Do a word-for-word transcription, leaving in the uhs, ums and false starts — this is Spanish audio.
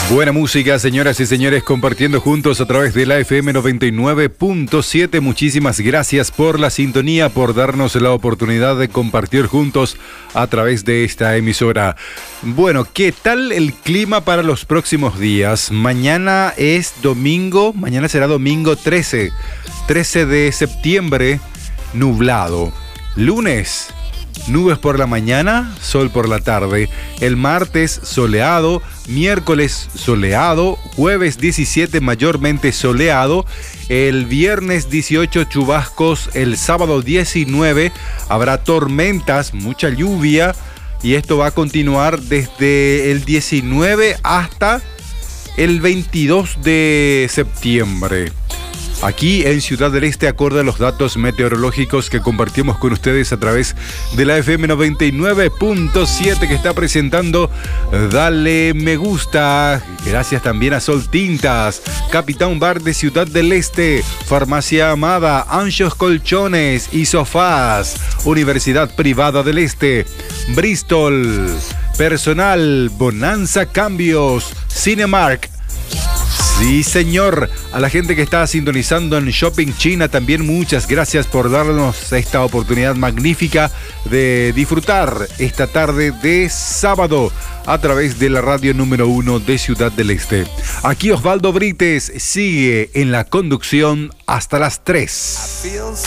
Buena música, señoras y señores, compartiendo juntos a través de la F M noventa y nueve punto siete. Muchísimas gracias por la sintonía, por darnos la oportunidad de compartir juntos a través de esta emisora. Bueno, ¿qué tal el clima para los próximos días? Mañana es domingo, mañana será domingo trece, trece de septiembre, nublado. Lunes, nubes por la mañana, sol por la tarde. El martes soleado, miércoles soleado, jueves diecisiete mayormente soleado, el viernes dieciocho chubascos, el sábado diecinueve habrá tormentas, mucha lluvia, y esto va a continuar desde el diecinueve hasta el veintidós de septiembre. Aquí en Ciudad del Este, acorde a los datos meteorológicos que compartimos con ustedes a través de la F M noventa y nueve punto siete, que está presentando Dale Me Gusta. Gracias también a Sol Tintas, Capitán Bar de Ciudad del Este, Farmacia Amada, Anchos Colchones y Sofás, Universidad Privada del Este, Bristol, Personal, Bonanza Cambios, Cinemark. Sí, señor. A la gente que está sintonizando en Shopping China, también muchas gracias por darnos esta oportunidad magnífica de disfrutar esta tarde de sábado a través de la radio número uno de Ciudad del Este. Aquí Osvaldo Brites sigue en la conducción hasta las tres.